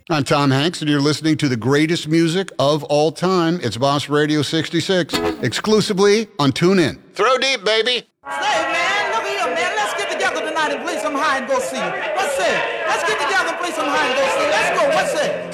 I'm Tom Hanks, and you're listening to the greatest music of all time. It's Boss Radio 66, exclusively on TuneIn. Throw deep, baby. Say, man, look here, man. Let's get together tonight and play some hide and go see. What's that? Let's get together and play some hide and go see. Let's go. What's that?